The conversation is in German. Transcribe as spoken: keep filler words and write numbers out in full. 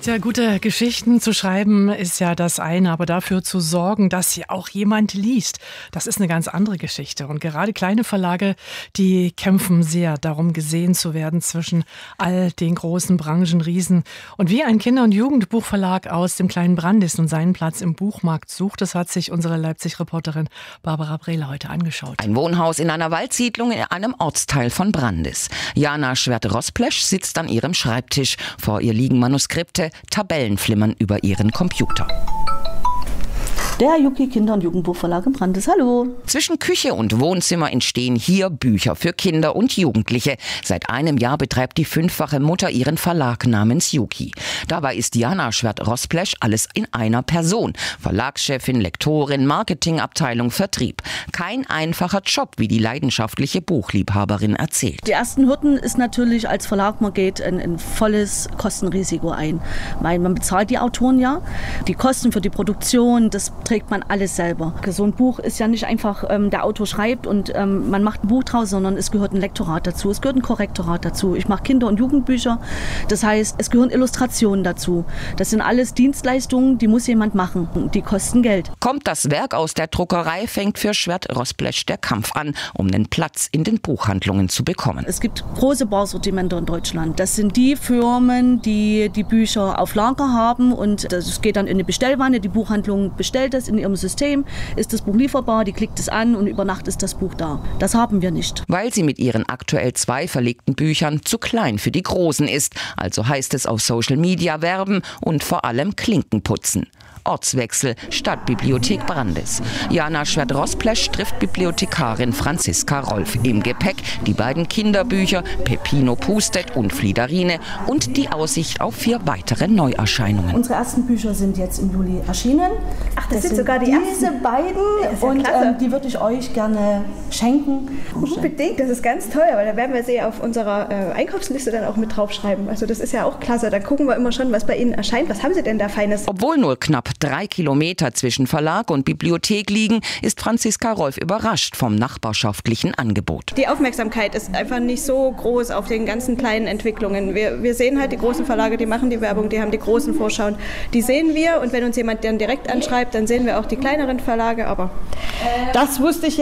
Tja, gute Geschichten zu schreiben ist ja das eine, aber dafür zu sorgen, dass sie auch jemand liest, das ist eine ganz andere Geschichte. Und gerade kleine Verlage, die kämpfen sehr darum, gesehen zu werden zwischen all den großen Branchenriesen. Und wie ein Kinder- und Jugendbuchverlag aus dem kleinen Brandis nun seinen Platz im Buchmarkt sucht, das hat sich unsere Leipzig-Reporterin Barbara Brehler heute angeschaut. Ein Wohnhaus in einer Waldsiedlung in einem Ortsteil von Brandis. Jana Schwert-Rosplesch sitzt an ihrem Schreibtisch. Vor ihr liegen Manuskripte, Tabellen flimmern über ihren Computer. Der Juki Kinder- und Jugendbuchverlag in Brandis. Hallo. Zwischen Küche und Wohnzimmer entstehen hier Bücher für Kinder und Jugendliche. Seit einem Jahr betreibt die fünffache Mutter ihren Verlag namens Juki. Dabei ist Jana Schwert-Rosplesch alles in einer Person. Verlagschefin, Lektorin, Marketingabteilung, Vertrieb. Kein einfacher Job, wie die leidenschaftliche Buchliebhaberin erzählt. Die ersten Hürden ist natürlich als Verlag, man geht ein, ein volles Kostenrisiko ein. Man bezahlt die Autoren ja, die Kosten für die Produktion, das trägt man alles selber. So ein Buch ist ja nicht einfach, ähm, der Autor schreibt und ähm, man macht ein Buch draus, sondern es gehört ein Lektorat dazu, es gehört ein Korrektorat dazu. Ich mache Kinder- und Jugendbücher, das heißt, es gehören Illustrationen dazu. Das sind alles Dienstleistungen, die muss jemand machen. Die kosten Geld. Kommt das Werk aus der Druckerei, fängt für Schwert-Rosplesch der Kampf an, um einen Platz in den Buchhandlungen zu bekommen. Es gibt große Barsortimente in Deutschland. Das sind die Firmen, die die Bücher auf Lager haben und das geht dann in eine Bestellwanne, die Buchhandlung bestellt das in ihrem System, ist das Buch lieferbar, die klickt es an und über Nacht ist das Buch da. Das haben wir nicht. Weil sie mit ihren aktuell zwei verlegten Büchern zu klein für die Großen ist. Also heißt es auf Social Media werben und vor allem Klinken putzen. Ortswechsel, Stadtbibliothek Brandis. Jana Schwert-Rosplesch trifft Bibliothekarin Franziska Rolf. Im Gepäck die beiden Kinderbücher Peppino pustet und Fliederine und die Aussicht auf vier weitere Neuerscheinungen. Unsere ersten Bücher sind jetzt im Juli erschienen. Ach, das, das sind sind sogar die diese ersten. beiden ja und ähm, die würde ich euch gerne schenken. Unbedingt, das ist ganz toll, weil da werden wir sie auf unserer äh, Einkaufsliste dann auch mit draufschreiben. Also das ist ja auch klasse, da gucken wir immer schon, was bei Ihnen erscheint. Was haben Sie denn da Feines? Obwohl nur knapp drei Kilometer zwischen Verlag und Bibliothek liegen, ist Franziska Rolf überrascht vom nachbarschaftlichen Angebot. Die Aufmerksamkeit ist einfach nicht so groß auf den ganzen kleinen Entwicklungen. Wir, wir sehen halt die großen Verlage, die machen die Werbung, die haben die großen Vorschauen. Die sehen wir und wenn uns jemand dann direkt anschreibt, dann sehen wir auch die kleineren Verlage. Aber das wusste ich